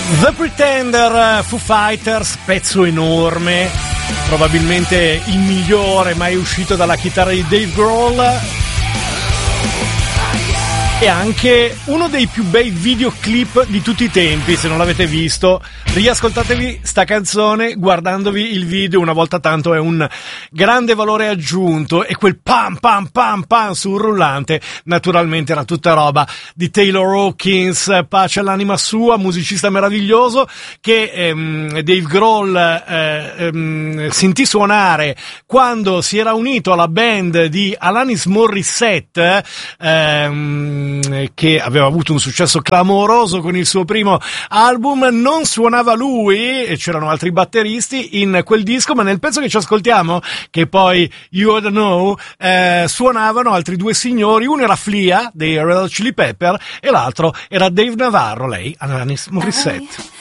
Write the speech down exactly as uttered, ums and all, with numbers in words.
The Pretender, Foo Fighters, pezzo enorme, probabilmente il migliore mai uscito dalla chitarra di Dave Grohl, e anche uno dei più bei videoclip di tutti i tempi. Se non l'avete visto, riascoltatevi sta canzone guardandovi il video una volta tanto, è un grande valore aggiunto. E quel pam pam pam pam sul rullante naturalmente era tutta roba di Taylor Hawkins, pace all'anima sua, musicista meraviglioso che ehm, Dave Grohl eh, ehm, sentì suonare quando si era unito alla band di Alanis Morissette, ehm, che aveva avuto un successo clamoroso con il suo primo album. Non suonava lui, e c'erano altri batteristi in quel disco, ma nel pezzo che ci ascoltiamo, che poi You Oughta Know, eh, suonavano altri due signori. Uno era Flea dei Red Hot Chili Pepper e l'altro era Dave Navarro, lei Alanis Morissette.